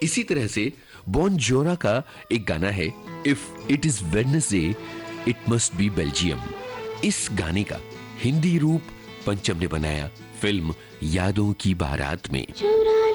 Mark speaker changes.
Speaker 1: इसी तरह से बॉन जोरा का एक गाना है, if it is Wednesday it must be Belgium. इस गाने का हिंदी रूप पंचम ने बनाया फिल्म यादों की बारात में।